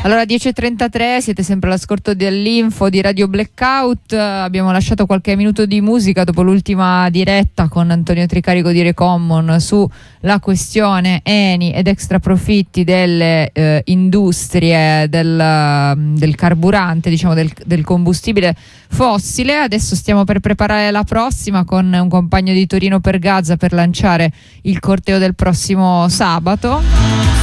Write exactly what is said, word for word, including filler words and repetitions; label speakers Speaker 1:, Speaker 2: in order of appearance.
Speaker 1: Allora, dieci e trentatré, siete sempre all'ascolto dell'info di Radio Blackout. Abbiamo lasciato qualche minuto di musica dopo l'ultima diretta con Antonio Tricarico di Recommon sulla questione Eni ed extra profitti delle eh, industrie del, del carburante, diciamo del, del combustibile fossile. Adesso stiamo per preparare la prossima con un compagno di Torino per Gaza per lanciare il corteo del prossimo sabato.